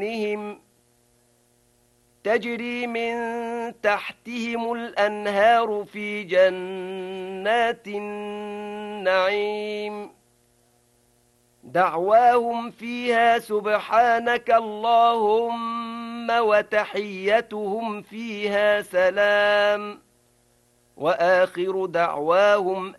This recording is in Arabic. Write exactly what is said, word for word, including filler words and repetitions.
تجري من تحتهم الأنهار في جنات النعيم دعواهم فيها سبحانك اللهم وتحيتهم فيها سلام وآخر دعواهم